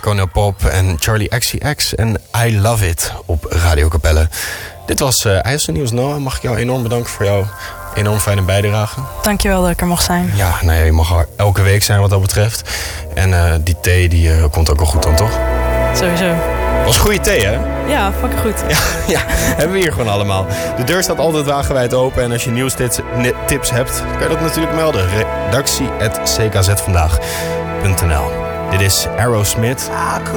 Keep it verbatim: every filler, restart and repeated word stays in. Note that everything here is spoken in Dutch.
Cornel Pop en Charlie X C X en I Love It op Radio Capelle. Dit was uh, IJsselstein Nieuws. Noah, mag ik jou enorm bedanken voor jouw enorm fijne bijdrage. Dankjewel dat ik er mocht zijn. Ja, nou ja, je mag er elke week zijn wat dat betreft. En uh, die thee die uh, komt ook wel goed dan, toch? Sowieso. Was goede thee, hè? Ja, fucking goed. Ja, ja, hebben we hier gewoon allemaal. De deur staat altijd wagenwijd open. En als je nieuwstips tips hebt, kan je dat natuurlijk melden. redactie at c k z vandaag punt n l. Dit is Aerosmith.